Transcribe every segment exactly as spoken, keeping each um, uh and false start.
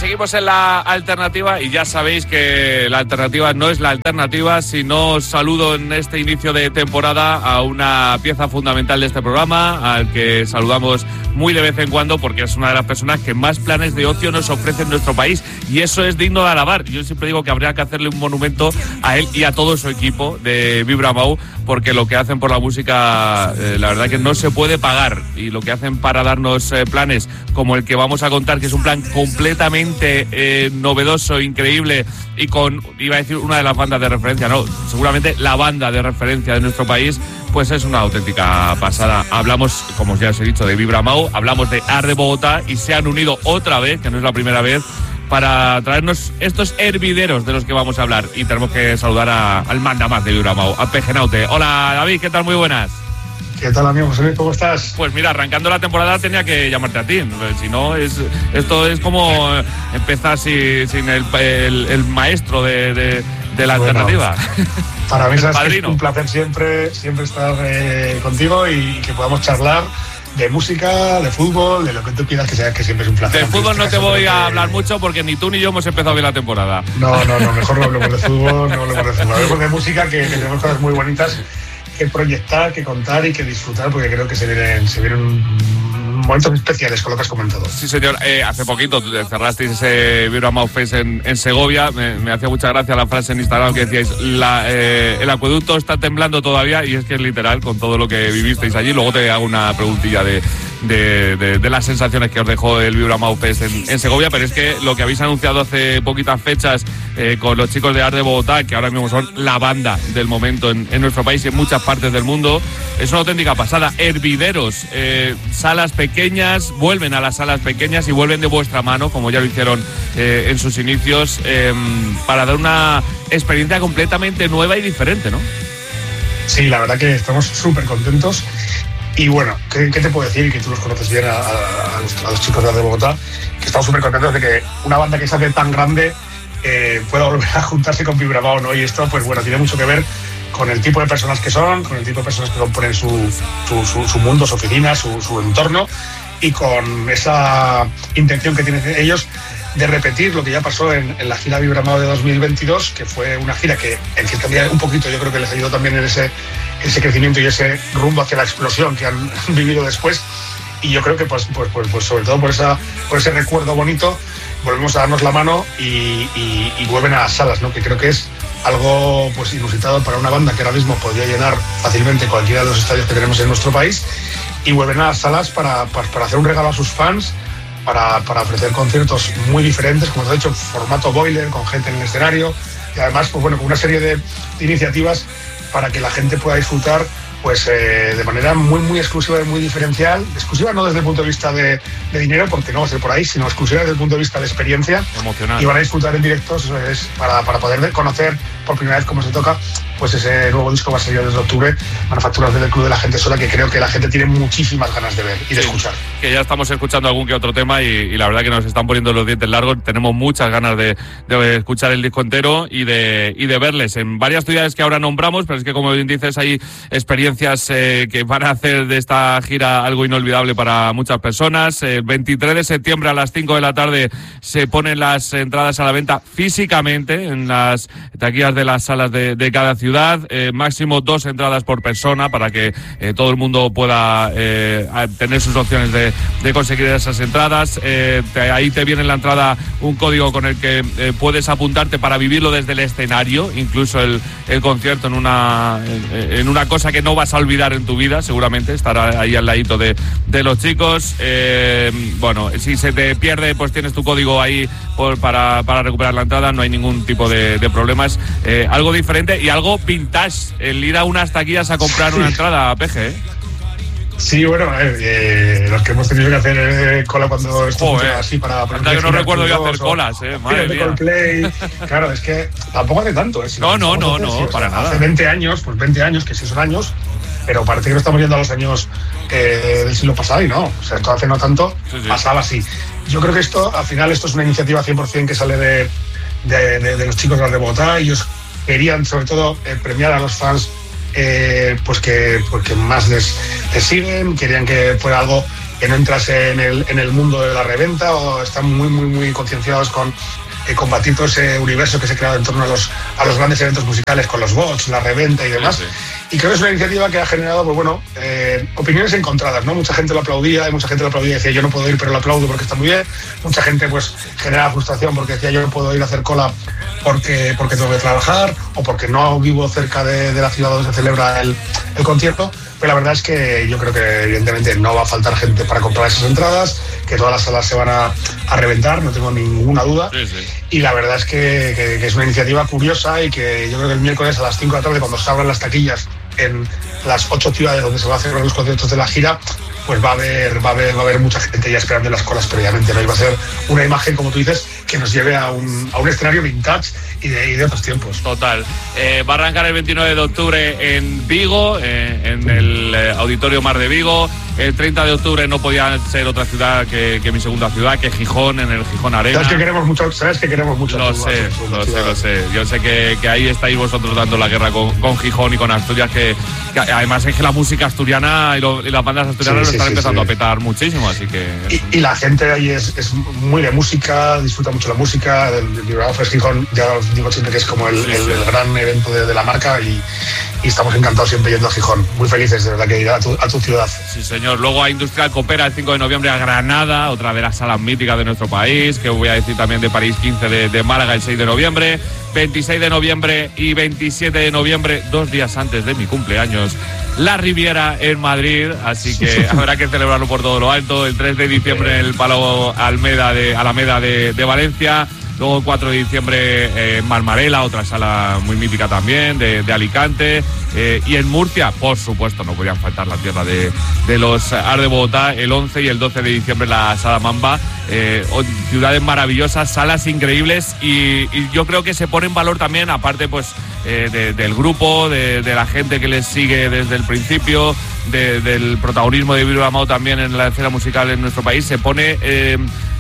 seguimos en la alternativa y ya sabéis que la alternativa no es la alternativa, sino saludo en este inicio de temporada a una pieza fundamental de este programa, al que saludamos muy de vez en cuando porque es una de las personas que más planes de ocio nos ofrece en nuestro país y eso es digno de alabar. Yo siempre digo que habría que hacerle un monumento a él y a todo su equipo de Vibramau, porque lo que hacen por la música, eh, la verdad que no se puede pagar, y lo que hacen para darnos eh, planes como el que vamos a contar, que es un plan completamente eh, novedoso, increíble y con, iba a decir una de las bandas de referencia, no, seguramente la banda de referencia de nuestro país, pues es una auténtica pasada. Hablamos, como ya os he dicho, de Vibramau, hablamos de Art de Bogotá y se han unido otra vez, que no es la primera vez, para traernos estos hervideros de los que vamos a hablar. Y tenemos que saludar a, al mandamás de Vibramau, a Pejenaute. Hola David, ¿qué tal? Muy buenas. ¿Qué tal, amigo José Luis? ¿Cómo estás? Pues mira, arrancando la temporada tenía que llamarte a ti. Si no, es, esto es como empezar sin, sin el, el, el maestro de, de, de la bueno, alternativa. Para mí sabes que es un placer siempre, siempre estar eh, contigo y que podamos charlar de música, de fútbol, de lo que tú quieras, que sea, que siempre es un placer. De fútbol no te voy a hablar mucho porque ni tú ni yo hemos empezado bien la temporada. No, no, no, mejor no hablemos de fútbol, no hablemos de fútbol. Hablemos de música, que, que tenemos cosas muy bonitas que proyectar, que contar y que disfrutar, porque creo que se vienen, se vienen momentos especiales con lo que has comentado. Sí, señor. Eh, hace poquito cerrasteis ese Vibramau Fest en, en Segovia. Me, me hacía mucha gracia la frase en Instagram que decíais, la, eh, el acueducto está temblando todavía, y es que es literal con todo lo que vivisteis allí. Luego te hago una preguntilla de, de, de, de las sensaciones que os dejó el Vibramau Fest en, en Segovia, pero es que lo que habéis anunciado hace poquitas fechas eh, con los chicos de Art de Bogotá, que ahora mismo son la banda del momento en, en nuestro país y en muchas partes del mundo, es una auténtica pasada. Hervideros, eh, salas pequeñas, vuelven a las salas pequeñas y vuelven de vuestra mano, como ya lo hicieron eh, en sus inicios, eh, para dar una experiencia completamente nueva y diferente, ¿no? Sí, la verdad que estamos súper contentos. Y bueno, ¿qué, ¿qué te puedo decir? Que tú los conoces bien a, a, a, los, a los chicos de Art de Bogotá, que estamos súper contentos de que una banda que se hace tan grande eh, pueda volver a juntarse con Vibramau, ¿no? Y esto, pues bueno, tiene mucho que ver con el tipo de personas que son, con el tipo de personas que componen su, su, su, su mundo, su oficina, su, su entorno, y con esa intención que tienen ellos de repetir lo que ya pasó en, en la gira Vibramau de dos mil veintidós, que fue una gira que en cierta medida un poquito yo creo que les ayudó también en ese, ese crecimiento y ese rumbo hacia la explosión que han vivido después. Y yo creo que pues, pues, pues, pues sobre todo por, esa, por ese recuerdo bonito volvemos a darnos la mano y, y, y vuelven a las salas, ¿no? Que creo que es algo pues inusitado para una banda que ahora mismo podría llenar fácilmente cualquiera de los estadios que tenemos en nuestro país, y vuelven a las salas para, para, para hacer un regalo a sus fans, para, para ofrecer conciertos muy diferentes, como te he dicho, formato boiler, con gente en el escenario, y además pues bueno, con una serie de, de iniciativas para que la gente pueda disfrutar pues eh, de manera muy muy exclusiva y muy diferencial. Exclusiva no desde el punto de vista de, de dinero, porque no va a ser por ahí, sino exclusiva desde el punto de vista de experiencia. Emocional. Y van a disfrutar en directo, eso es, para, para poder conocer por primera vez cómo se toca, pues ese nuevo disco va a salir desde octubre, Manufacturas del Club de la Gente Sola, que creo que la gente tiene muchísimas ganas de ver y de sí, escuchar. Que ya estamos escuchando algún que otro tema y, y la verdad que nos están poniendo los dientes largos. Tenemos muchas ganas de, de escuchar el disco entero y de, y de verles en varias ciudades que ahora nombramos, pero es que como bien dices hay experiencias eh, que van a hacer de esta gira algo inolvidable para muchas personas. El veintitrés de septiembre a las cinco de la tarde se ponen las entradas a la venta físicamente en las taquillas de las salas de, de cada ciudad. Eh, máximo dos entradas por persona para que eh, todo el mundo pueda eh, tener sus opciones de, de conseguir esas entradas. Eh, te, ahí te viene en la entrada un código con el que eh, puedes apuntarte para vivirlo desde el escenario, incluso el, el concierto en una, en, en una cosa que no vas a olvidar en tu vida, seguramente, estar ahí al ladito de, de los chicos. Eh, bueno, si se te pierde, pues tienes tu código ahí por, para, para recuperar la entrada, no hay ningún tipo de, de problemas. Eh, algo diferente y algo vintage, el ir a unas taquillas a comprar sí. una entrada a P G, ¿eh? Sí, bueno, eh, eh, los que hemos tenido que hacer eh, cola cuando esto oh, funciona eh. así para... Anda que no recuerdo yo hacer colas, eh, madre mía. Coldplay. Claro, es que tampoco hace tanto, eh. Si no, no, no, no, no, para nada. Hace veinte años, pues veinte años, que sí son años, pero parece que no estamos yendo a los años eh, del siglo pasado y no. O sea, esto hace no tanto, sí, sí. pasaba así. Yo creo que esto, al final, esto es una iniciativa cien por ciento que sale de, de, de, de los chicos de Art de Bogotá. Ellos querían, sobre todo, eh, premiar a los fans Eh, pues que porque más les, les siguen, querían que fuera algo que no entras en el, en el mundo de la reventa, o están muy, muy, muy concienciados con eh, combatir todo ese universo que se ha creado en torno a los, a los grandes eventos musicales con los bots, la reventa y demás. Sí, sí. Y creo que es una iniciativa que ha generado, pues bueno, eh, opiniones encontradas, ¿no? Mucha gente lo aplaudía, y mucha gente lo aplaudía y decía, yo no puedo ir, pero lo aplaudo porque está muy bien. Mucha gente, pues, generaba frustración porque decía, yo no puedo ir a hacer cola porque, porque tengo que trabajar, o porque no vivo cerca de, de la ciudad donde se celebra el, el concierto. Pero la verdad es que yo creo que evidentemente no va a faltar gente para comprar esas entradas, que todas las salas se van a, a reventar, no tengo ninguna duda. Sí, sí. Y la verdad es que, que, que es una iniciativa curiosa, y que yo creo que el miércoles a las cinco de la tarde, cuando se abran las taquillas en las ocho ciudades donde se van a hacer los conciertos de la gira, pues va a haber, va a haber, va a haber mucha gente ya esperando en las colas previamente, ¿no? Y va a ser una imagen, como tú dices, que nos lleve a un, a un escenario vintage y de, y de otros tiempos. Total. Eh, va a arrancar el veintinueve de octubre en Vigo, eh, en el eh, Auditorio Mar de Vigo. El treinta de octubre no podía ser otra ciudad que, que mi segunda ciudad, que Gijón, en el Gijón Arena. Sabes que queremos mucho, sabes que queremos mucho. Lo sé, lo sé, lo sé. Yo sé que, que ahí estáis vosotros dando la guerra con, con Gijón y con Asturias, que, que además es que la música asturiana y, lo, y las bandas asturianas sí, lo están sí, empezando sí. a petar muchísimo, así que... Y, y la gente ahí es, es muy de música, disfruta mucho la música. El Vibrafest Gijón, ya os digo siempre que es como el, sí, el, sí. el gran evento de, de la marca, y, y estamos encantados siempre yendo a Gijón. Muy felices, de verdad, que ir a tu, a tu ciudad. Sí, señor. Luego a Industrial Coopera el cinco de noviembre a Granada, otra de las salas míticas de nuestro país, que voy a decir también de París, quince de, de Málaga el seis de noviembre, veintiséis de noviembre y veintisiete de noviembre, dos días antes de mi cumpleaños, La Riviera en Madrid, así que habrá que celebrarlo por todo lo alto. El tres de diciembre en el Palau Almeda de, Alameda de, de Valencia. Luego el cuatro de diciembre en eh, Marmarela, otra sala muy mítica también, de, de Alicante. Eh, y en Murcia, por supuesto, no podían faltar la tierra de, de los Ars de Bogotá, el once y el doce de diciembre la Sala Mamba. Eh, ciudades maravillosas, salas increíbles, y, y yo creo que se pone en valor también, aparte pues eh, de, del grupo, de, de la gente que les sigue desde el principio, de, del protagonismo de Vibrao Amado también en la escena musical en nuestro país, se pone... Eh,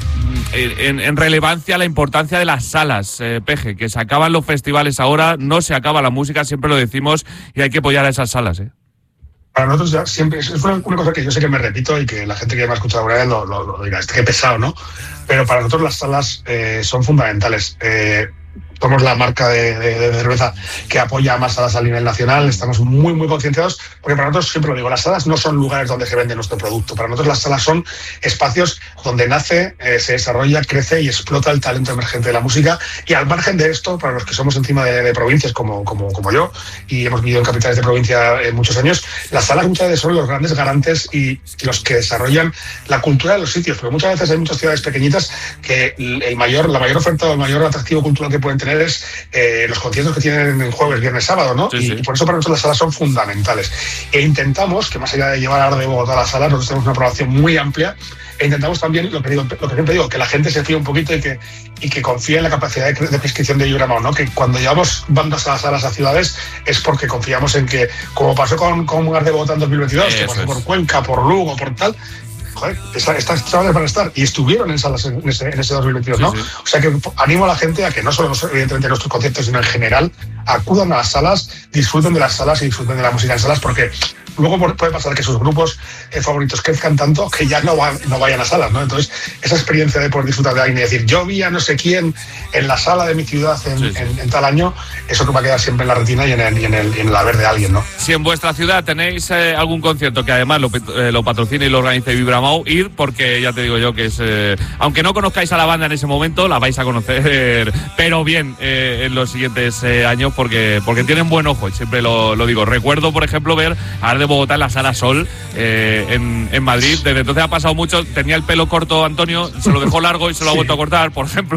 En, en relevancia la importancia de las salas, eh, Peje, que se acaban los festivales ahora, no se acaba la música, siempre lo decimos, y hay que apoyar a esas salas, ¿eh? Para nosotros ya siempre es una, una cosa que yo sé que me repito, y que la gente que ya me ha escuchado alguna vez lo, lo, lo dirá, este que pesado, ¿no? Pero para nosotros las salas eh, son fundamentales. Eh, somos la marca de, de, de cerveza que apoya más salas a nivel nacional, estamos muy, muy concienciados, porque para nosotros, siempre lo digo, las salas no son lugares donde se vende nuestro producto. Para nosotros las salas son espacios donde nace, eh, se desarrolla, crece y explota el talento emergente de la música. Y al margen de esto, para los que somos encima de, de provincias como, como, como yo, y hemos vivido en capitales de provincia eh, muchos años, las salas muchas veces son los grandes garantes y los que desarrollan la cultura de los sitios, porque muchas veces hay muchas ciudades pequeñitas que el mayor, la mayor oferta o el mayor atractivo cultural que pueden tener es eh, los conciertos que tienen en jueves, viernes, sábado, ¿no? Sí, y, sí. y por eso para nosotros las salas son fundamentales. E intentamos, que más allá de llevar a Ars de Bogotá a las salas, nosotros tenemos una programación muy amplia, e intentamos también, lo que, digo, lo que siempre digo, que la gente se fíe un poquito y que, y que confíe en la capacidad de, de prescripción de Vibrao Amado, ¿no? Que cuando llevamos bandas a las salas a ciudades es porque confiamos en que, como pasó con, con Ars de Bogotá en dos mil veintidós, eh, que pasó es. por Cuenca, por Lugo, por tal... Joder, estas chavales van a estar, y estuvieron en salas en ese, en ese dos mil veintidós, ¿no? Sí, sí. O sea que animo a la gente a que no solo, evidentemente, nuestros conciertos, sino en general, acudan a las salas, disfruten de las salas y disfruten de la música en salas, porque luego puede pasar que sus grupos eh, favoritos crezcan tanto que ya no, van, no vayan a salas, ¿no? Entonces, esa experiencia de poder disfrutar de alguien y decir, yo vi a no sé quién en la sala de mi ciudad en, sí, sí. en, en tal año, eso que va a quedar siempre en la retina y en el, y en el, y en el haber de alguien, ¿no? Si en vuestra ciudad tenéis eh, algún concierto que además lo, eh, lo patrocine y lo organice Vibrao Amado, ir, porque ya te digo yo que es... Eh, aunque no conozcáis a la banda en ese momento, la vais a conocer, pero bien, eh, en los siguientes eh, años, porque, porque tienen buen ojo, y siempre lo, lo digo. Recuerdo, por ejemplo, ver a Ars de Bogotá en la Sala Sol, eh, en, en Madrid. Desde entonces ha pasado mucho. Tenía el pelo corto Antonio, se lo dejó largo y se lo ha vuelto a cortar, por ejemplo.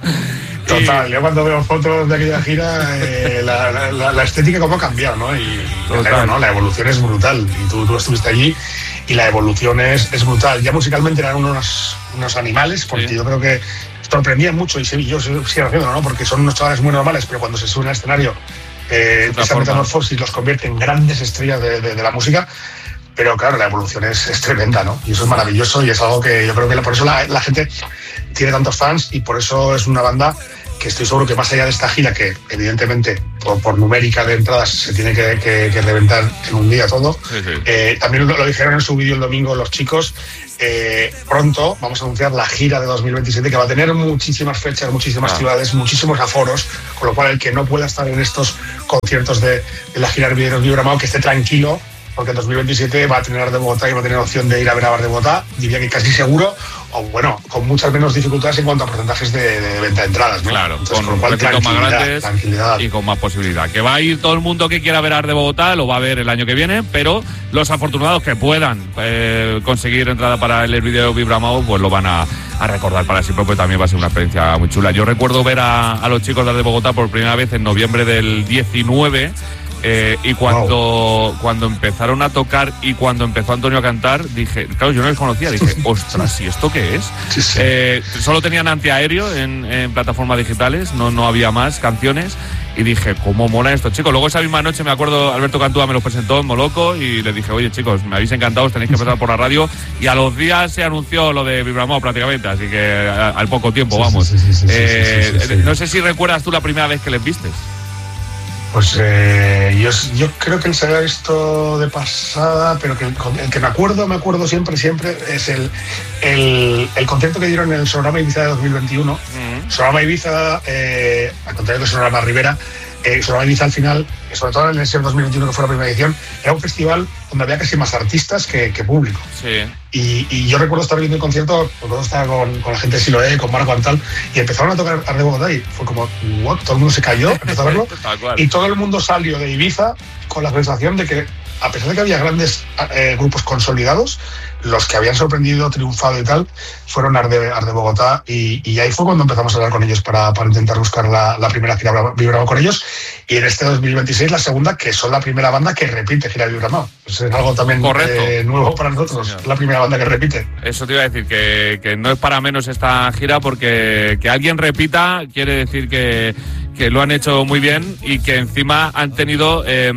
Total, y... yo cuando veo fotos de aquella gira, eh, la, la, la estética cómo ha cambiado, ¿no? Y claro, ¿no? La evolución es brutal. Y tú, tú estuviste allí y la evolución es, es brutal. Ya musicalmente eran unos, unos animales, porque sí. yo creo que sorprendían mucho, y yo sigo haciendo, ¿no? Porque son unos chavales muy normales, pero cuando se suben al escenario, eh, esa metamorfosis los convierte en grandes estrellas de, de, de la música. Pero claro, la evolución es, es tremenda, ¿no? Y eso es maravilloso, y es algo que yo creo que por eso la, la gente tiene tantos fans, y por eso es una banda que estoy seguro que más allá de esta gira, que evidentemente por, por numérica de entradas se tiene que, que, que reventar en un día todo, sí, sí. Eh, también lo, lo dijeron en su vídeo el domingo los chicos, eh, pronto vamos a anunciar la gira de dos mil veintisiete, que va a tener muchísimas fechas, muchísimas ah. ciudades, muchísimos aforos, con lo cual el que no pueda estar en estos conciertos de, de la gira de Vibra Mau, que esté tranquilo, porque en dos mil veintisiete va a tener Bar de Bogotá y va a tener opción de ir a ver a Bar de Bogotá, diría que casi seguro, o bueno, con muchas menos dificultades en cuanto a porcentajes de, de venta de entradas, ¿no? Claro, entonces, con, con lo cual, más grandes tranquilidad. Y con más posibilidad. Que va a ir todo el mundo que quiera ver Bar de Bogotá, lo va a ver el año que viene, pero los afortunados que puedan eh, conseguir entrada para el vídeo Vibra Mau, pues lo van a, a recordar para siempre, pues también va a ser una experiencia muy chula. Yo recuerdo ver a, a los chicos de Bar de Bogotá por primera vez en noviembre del diecinueve. Eh, y cuando, wow. cuando empezaron a tocar y cuando empezó Antonio a cantar, dije, claro, yo no les conocía, dije, ostras, ¿y esto qué es? Sí, sí. Eh, solo tenían antiaéreo en, en plataformas digitales, no, no había más canciones. Y dije, ¿cómo mola esto, chicos? Luego esa misma noche me acuerdo, Alberto Cantúa me los presentó en Moloco y les dije, oye, chicos, me habéis encantado, os tenéis que empezar por la radio. Y a los días se anunció lo de Vibra Mau prácticamente, así que a, al poco tiempo, sí, vamos. Sí, sí, sí, eh, sí, sí, sí, sí. No sé si recuerdas tú la primera vez que les vistes. Pues eh, yo, yo creo que él se había visto de pasada, pero que el, el que me acuerdo, me acuerdo siempre, siempre, es el, el, el concierto que dieron en el Sonorama Ibiza de dos mil veintiuno. Uh-huh. Sonorama Ibiza, eh, al contrario que Sonorama Rivera, eh, Sonorama Ibiza al final, sobre todo en el dos mil veintiuno, que fue la primera edición, era un festival donde había casi más artistas que, que público. Sí. Y, y yo recuerdo estar viendo el concierto, recuerdo estar con, con la gente de Siloé, con Marco Antal, y empezaron a tocar Bar de Bogotá y fue como, what, todo el mundo se cayó, empezó a verlo, y todo el mundo salió de Ibiza con la sensación de que, a pesar de que había grandes eh, grupos consolidados, los que habían sorprendido, triunfado y tal, fueron Bar de, Bar de Bogotá, y, y ahí fue cuando empezamos a hablar con ellos para, para intentar buscar la, la primera gira Vibra Mau con ellos, y en este dos mil veintiséis la segunda, que son la primera banda que repite gira Vibra Mau. Pues es algo también eh, nuevo para nosotros, sí, la primera banda que repite. Eso te iba a decir, que, que no es para menos esta gira, porque que alguien repita quiere decir que, que lo han hecho muy bien y que encima han tenido eh,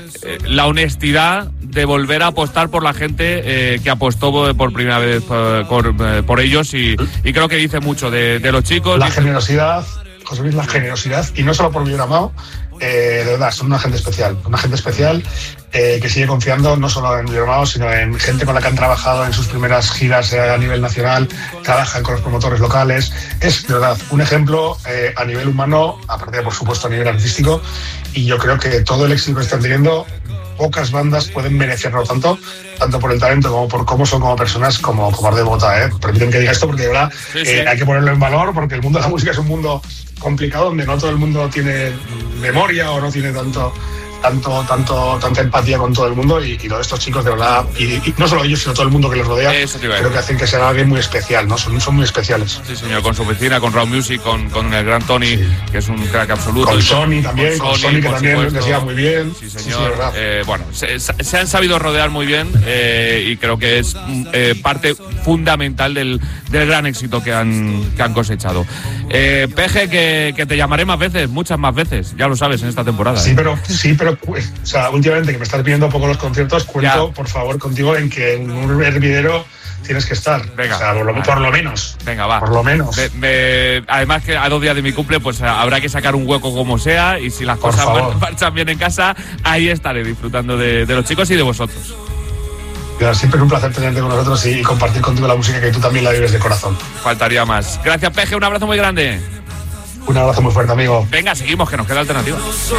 la honestidad de volver a apostar por la gente eh, que apostó por primera vez por, por, por ellos, y, y creo que dice mucho de, de los chicos. La dice... generosidad, José Luis, la generosidad, y no solo por Vibra Mau, eh, de verdad, son una gente especial, una gente especial eh, que sigue confiando no solo en Vibra Mau, sino en gente con la que han trabajado en sus primeras giras eh, a nivel nacional, trabajan con los promotores locales. Es, de verdad, un ejemplo eh, a nivel humano, aparte de, por supuesto, a nivel artístico, y yo creo que todo el éxito que están teniendo, pocas bandas pueden merecerlo tanto, tanto por el talento como por cómo son como personas, como Bar de Bogotá. ¿eh? Permítanme que diga esto porque de verdad sí, sí. Eh, hay que ponerlo en valor, porque el mundo de la música es un mundo complicado donde no todo el mundo tiene memoria o no tiene tanto tanto tanto tanta empatía con todo el mundo, y, y lo de estos chicos de verdad, y, y no solo ellos sino todo el mundo que les rodea, creo que hacen que sea alguien muy especial, ¿no? Son, son muy especiales. Sí, señor, con su oficina, con Raw Music, con, con el gran Tony, sí. que es un crack absoluto. Con Sony también, con, con Sony, Sony que también les lleva muy bien. Sí, señor. Sí, sí, eh, bueno, se, se han sabido rodear muy bien eh, y creo que es eh, parte fundamental del, del gran éxito que han, que han cosechado. Eh, Peje, que, que te llamaré más veces, muchas más veces, ya lo sabes, en esta temporada. Sí, ¿eh? pero sí, pero pues, o sea, últimamente que me estás pidiendo poco los conciertos, cuento, ya. por favor, contigo en que en un hervidero tienes que estar. Venga. O sea, por lo, por lo menos. Venga, va. Por lo menos. Me, me, además que a dos días de mi cumple, pues habrá que sacar un hueco como sea, y si las por cosas favor. marchan bien en casa, ahí estaré disfrutando de, de los chicos y de vosotros. Ya, siempre es un placer tenerte con nosotros y, y compartir contigo la música que tú también la vives de corazón. Faltaría más. Gracias, Peje, un abrazo muy grande. Un abrazo muy fuerte, amigo. Venga, seguimos, que nos queda alternativa.